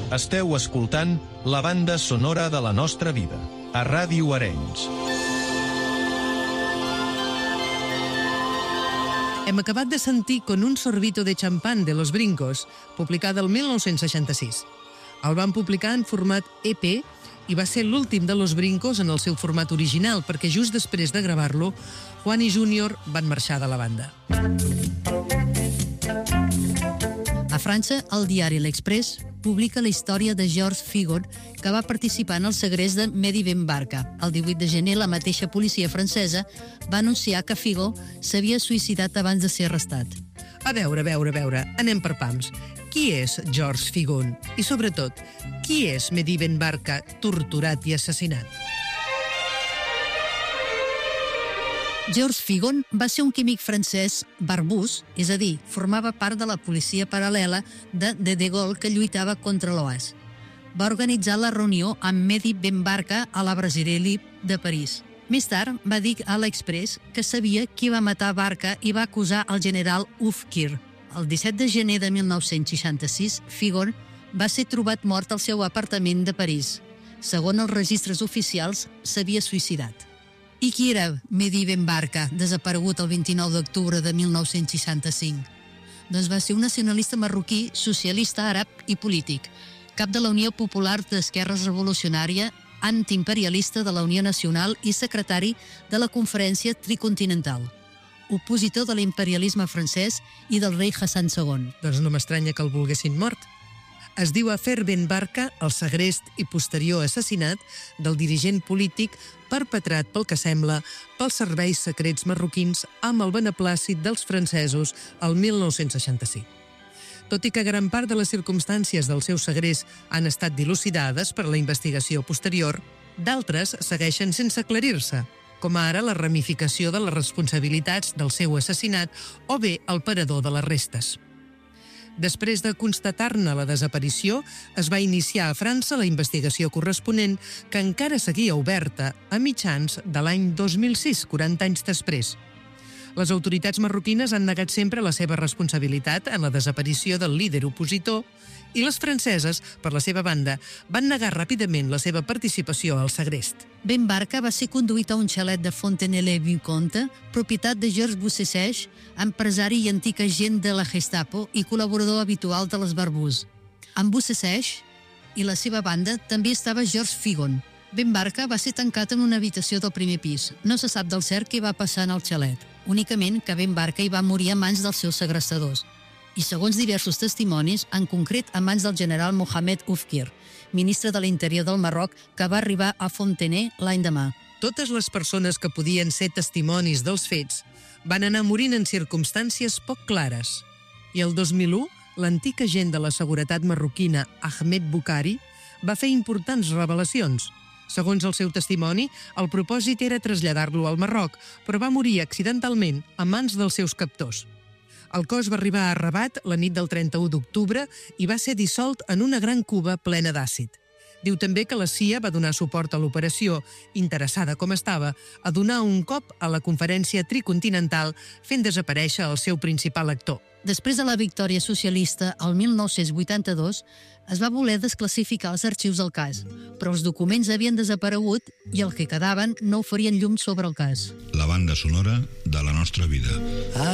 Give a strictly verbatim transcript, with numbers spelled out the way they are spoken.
Esteu escoltant la banda sonora de la nostra vida, a Ràdio Arenys. Hem acabat de sentir Con un sorbito de champán de Los Brincos, publicada el mil nou-cents seixanta-sis. El van publicar en format E P i va ser l'últim de Los Brincos en el seu format original, perquè just després de gravar-lo, Juan i Júnior van marxar de la banda. A França, el diari L'Express publica la història de Georges Figon, que va participar en el segrest de Mehdi Ben Barka. El divuit de gener, la mateixa policia francesa va anunciar que Figon s'havia suïcidat abans de ser arrestat. A veure, a veure, a veure, anem per pams. Qui és Georges Figon? I sobretot, qui és Mehdi Ben Barka, torturat i assassinat? Georges Figon va ser un químic francès barbús, és a dir, formava part de la policia paral·lela de De De Gaulle que lluitava contra l'O A S. Va organitzar la reunió amb Mehdi Ben Barka a la Brasserie de París. Més tard va dir a l'Express que sabia qui va matar Barka i va acusar el general Oufkir. El disset de gener de mil nou-cents seixanta-sis, Figon va ser trobat mort al seu apartament de París. Segons els registres oficials, s'havia suïcidat. I qui era Mehdi Ben Barka, desaparegut el vint-i-nou d'octubre de mil nou-cents seixanta-cinc? Doncs va ser un nacionalista marroquí, socialista àrab i polític, cap de la Unió Popular d'Esquerres Revolucionària, antiimperialista de la Unió Nacional i secretari de la Conferència Tricontinental, opositor de l'imperialisme francès i del rei Hassan segon. Doncs no m'estranya que el volguessin mort. Es diu afer Ben Barka el segrest i posterior assassinat del dirigent polític perpetrat pel que sembla pels serveis secrets marroquins amb el beneplàcit dels francesos el mil nou-cents seixanta-cinc. Tot i que gran part de les circumstàncies del seu segrest han estat dilucidades per la investigació posterior, d'altres segueixen sense aclarir-se, com ara la ramificació de les responsabilitats del seu assassinat o bé el parador de les restes. Després de constatar-ne la desaparició, es va iniciar a França la investigació corresponent, que encara seguia oberta a mitjans de l'any dos mil sis, quaranta anys després. Les autoritats marroquines han negat sempre la seva responsabilitat en la desaparició del líder opositor i les franceses, per la seva banda, van negar ràpidament la seva participació al segrest. Ben Barka va ser conduït a un xalet de Fontenay-le-Vicomte, propietat de Georges Boussesseix, empresari i antic agent de la Gestapo i col·laborador habitual de les Barbús. Amb Boussesseix i la seva banda també estava Georges Figon. Ben Barka va ser tancat en una habitació del primer pis. No se sap del cert què va passar en el xalet, únicament que Ben Barka hi va morir a mans dels seus segrestadors. I segons diversos testimonis, en concret a mans del general Mohamed Oufkir, ministre de l'Interior del Marroc, que va arribar a Fontenay l'any demà. Totes les persones que podien ser testimonis dels fets van anar morint en circumstàncies poc clares. I el dos mil u, l'antic agent de la seguretat marroquina Ahmed Boukari va fer importants revelacions. Segons el seu testimoni, el propòsit era traslladar-lo al Marroc, però va morir accidentalment a mans dels seus captors. El cos va arribar a Rabat la nit del trenta-u d'octubre i va ser dissolt en una gran cuba plena d'àcid. Diu també que la C I A va donar suport a l'operació, interessada com estava, a donar un cop a la Conferència Tricontinental fent desaparèixer el seu principal actor. Després de la victòria socialista, el mil nou-cents vuitanta-dos, es va voler desclassificar els arxius del cas, però els documents havien desaparegut i el que quedaven no oferien llum sobre el cas. La banda sonora de la nostra vida.